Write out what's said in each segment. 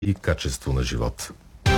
и качество на живот.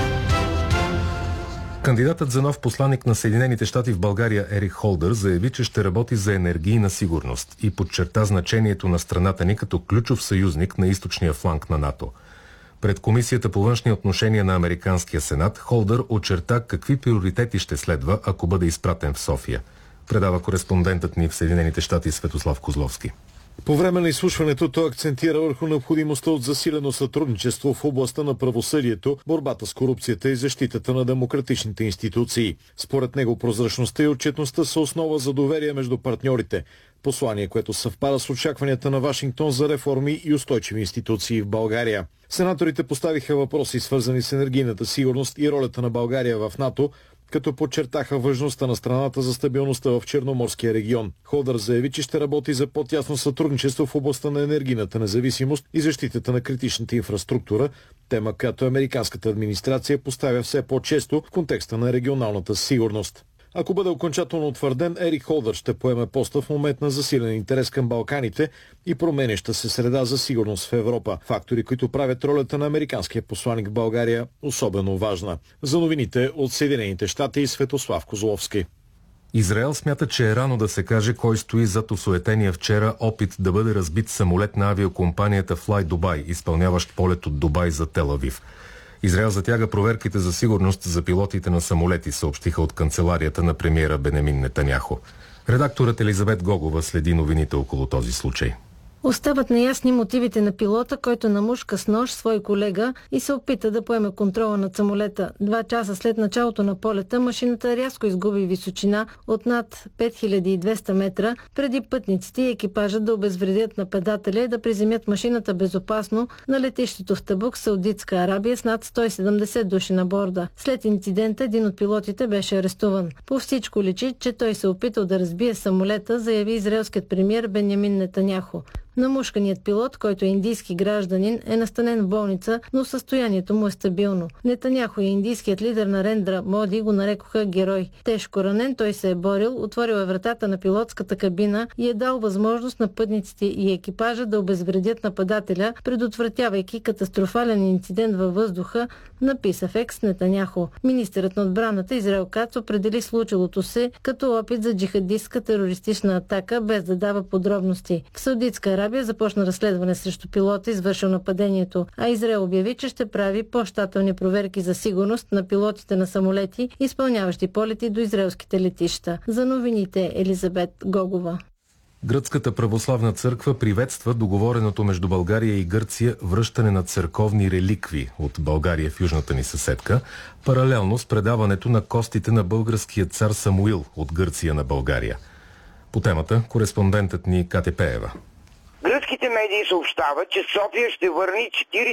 Кандидатът за нов посланик на Съединените щати в България Ерик Холдър заяви, че ще работи за енергийна сигурност и подчерта значението на страната ни като ключов съюзник на източния фланг на НАТО. Пред Комисията по външни отношения на Американския сенат Холдър очерта какви приоритети ще следва, ако бъде изпратен в София. Предава кореспондентът ни в Съединените щати Светослав Козловски. По време на изслушването той акцентира върху необходимостта от засилено сътрудничество в областта на правосъдието, борбата с корупцията и защитата на демократичните институции. Според него прозрачността и отчетността са основа за доверие между партньорите. Послание, което съвпада с очакванията на Вашингтон за реформи и устойчиви институции в България. Сенаторите поставиха въпроси, свързани с енергийната сигурност и ролята на България в НАТО, като подчертаха важността на страната за стабилността в Черноморския регион. Холдър заяви, че ще работи за по-тясно сътрудничество в областта на енергийната независимост и защитата на критичната инфраструктура, тема, която американската администрация поставя все по-често в контекста на регионалната сигурност. Ако бъде окончателно утвърден, Ерик Холдър ще поеме поста в момент на засилен интерес към Балканите и променяща се среда за сигурност в Европа. Фактори, които правят ролята на американския посланик в България особено важна. За новините от Съединените щати Светослав Козловски. Израел смята, че е рано да се каже кой стои зад осуетения вчера опит да бъде разбит самолет на авиокомпанията Fly Dubai, изпълняващ полет от Дубай за Тел Авив. Израел затяга проверките за сигурност за пилотите на самолети, съобщиха от канцеларията на премиера Бенемин Нетаняху. Редакторът Елизабет Гогова следи новините около този случай. Остават неясни мотивите на пилота, който намушка с нож свой колега и се опита да поеме контрола над самолета. 2 часа след началото на полета машината рязко изгуби височина от над 5200 метра, преди пътниците и екипажа да обезвредят нападателя и да приземят машината безопасно на летището в Табук, Саудитска Арабия, с над 170 души на борда. След инцидента един от пилотите беше арестуван. По всичко личи, че той се опитал да разбие самолета, заяви израелският премиер Бенямин Нетаняху. Намушканият пилот, който е индийски гражданин, е настанен в болница, но състоянието му е стабилно. Нетаняху и индийският лидер Нарендра Моди го нарекоха герой. Тежко ранен, той се е борил, отворил е вратата на пилотската кабина и е дал възможност на пътниците и екипажа да обезвредят нападателя, предотвратявайки катастрофален инцидент във въздуха, написа в екс Нетаняху. Министърът на отбраната Израел Кац определи случилото се като опит за джихадистка терористична атака, без да дава подробности. В Саудитска Арабия започна разследване срещу пилота, извършил нападението, а Израел обяви, че ще прави по-щателни проверки за сигурност на пилотите на самолети, изпълняващи полети до израелските летища. За новините Елизабет Гогова. Гръцката православна църква приветства договореното между България и Гърция връщане на църковни реликви от България в южната ни съседка, паралелно с предаването на костите на българския цар Самуил от Гърция на България. По темата кореспондентът ни Катя Пеева. Гръцките медии съобщават, че София ще върне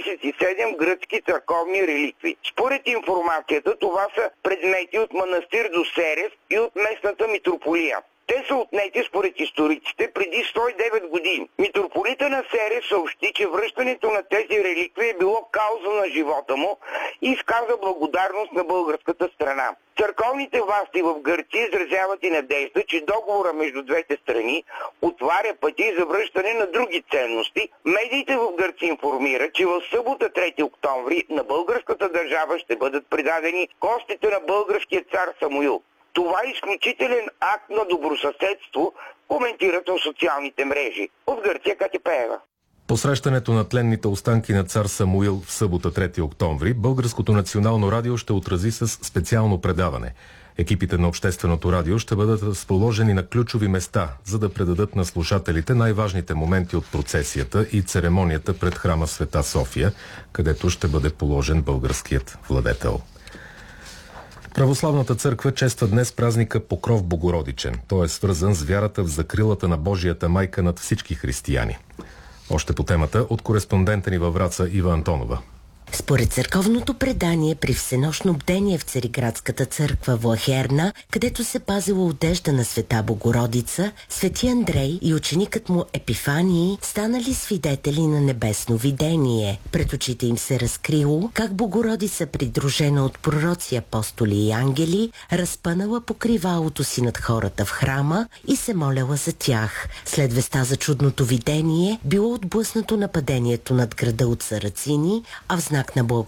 47 гръцки църковни реликви. Според информацията, това са предмети от манастир до Серес и от местната митрополия. Те са отнети според историците преди 109 години. Митрополита на Серес съобщи, че връщането на тези реликви е било кауза на живота му и изказа благодарност на българската страна. Църковните власти в Гърция изразяват и надежда, че договора между двете страни отваря пъти за връщане на други ценности. Медиите в Гърция информират, че в събота 3 октомври на българската държава ще бъдат предадени костите на българския цар Самуил. Това е изключителен акт на добросъседство, коментират в социалните мрежи. От Гърция Катя Пеева. Посрещането на тленните останки на цар Самуил в събота 3 октомври Българското национално радио ще отрази с специално предаване. Екипите на Общественото радио ще бъдат разположени на ключови места, за да предадат на слушателите най-важните моменти от процесията и церемонията пред храма Света София, където ще бъде положен българският владетел. Православната църква чества днес празника Покров Богородичен. Той е свързан с вярата в закрилата на Божията майка над всички християни. Още по темата от кореспондента ни във Враца Ива Антонова. Според църковното предание, при всенощно бдение в Цариградската църква в Лахерна, където се пазила одежда на Света Богородица, Свети Андрей и ученикът му Епифаний станали свидетели на небесно видение. Пред очите им се разкрило как Богородица, придружена от пророци, апостоли и ангели, разпънала покривалото си над хората в храма и се моляла за тях. След веста за чудното видение било отблъснато нападението над града от сарацини, а в знак на